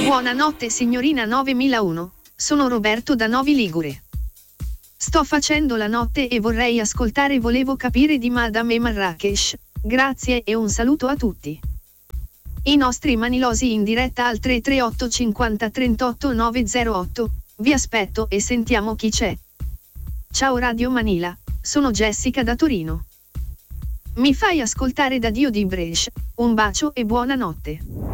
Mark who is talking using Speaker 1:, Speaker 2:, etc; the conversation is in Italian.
Speaker 1: Buonanotte signorina 9001, sono Roberto da Novi Ligure. Sto facendo la notte e vorrei ascoltare Volevo capire di Madame Marrakesh, grazie e un saluto a tutti. I nostri manilosi in diretta al 338 50 38 908, vi aspetto e sentiamo chi c'è. Ciao Radio Manila, sono Jessica da Torino. Mi fai ascoltare da Dio di Brescia, un bacio e buonanotte.